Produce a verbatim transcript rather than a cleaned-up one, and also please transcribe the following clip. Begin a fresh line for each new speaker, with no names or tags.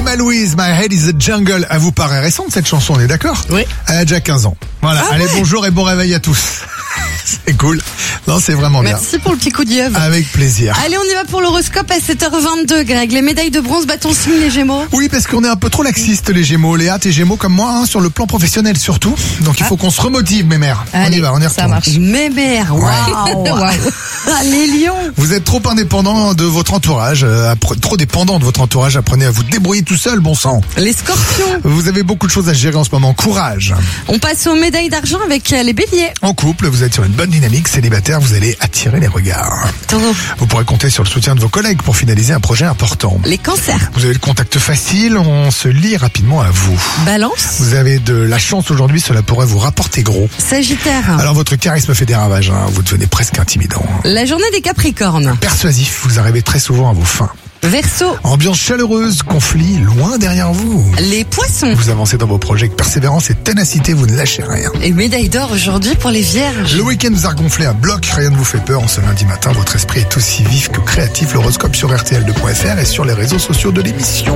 Thelma Louise, My Head is the Jungle. Elle vous paraît récente cette chanson, on est d'accord?
Oui.
Elle a déjà quinze ans. Voilà,
Ah
allez,
ouais.
bonjour et bon réveil à tous. C'est cool. Non, c'est vraiment bien.
Merci pour le petit coup d'œil.
Avec plaisir.
Allez, on y va pour l'horoscope à sept heures vingt-deux, Greg. Les médailles de bronze, bâton signe les Gémeaux.
Oui, parce qu'on est un peu trop laxiste, les Gémeaux. Léa, t'es Gémeaux comme moi, hein, sur le plan professionnel surtout. Donc il faut qu'on se remotive, mes mères. On y
Allez,
va, on y
ça
retourne.
marche. Mes mères, waouh. Ah, les lions.
Vous êtes trop indépendant de votre entourage, euh, appre- trop dépendant de votre entourage. Apprenez à vous débrouiller tout seul, bon sang.
Les scorpions.
Vous avez beaucoup de choses à gérer en ce moment. Courage.
On passe aux médailles d'argent avec euh, les béliers.
En couple, vous êtes sur une bonne dynamique. Célibataire, vous allez attirer les regards.
Taureau.
Vous pourrez compter sur le soutien de vos collègues pour finaliser un projet important.
Les cancers.
Vous avez le contact facile, on se lie rapidement à vous.
Balance.
Vous avez de la chance aujourd'hui, cela pourrait vous rapporter gros.
Sagittaire.
Alors votre charisme fait des ravages, hein, vous devenez presque intimidant.
La journée des capricornes.
Persuasif, vous arrivez très souvent à vos fins.
Verseau.
Ambiance chaleureuse, conflit loin derrière vous.
Les poissons.
Vous avancez dans vos projets avec persévérance et ténacité, vous ne lâchez rien.
Et médaille d'or aujourd'hui pour les vierges.
Le week-end vous a regonflé à bloc, rien ne vous fait peur. En ce lundi matin, votre esprit est aussi vif que créatif. L'horoscope sur R T L deux point F R et sur les réseaux sociaux de l'émission.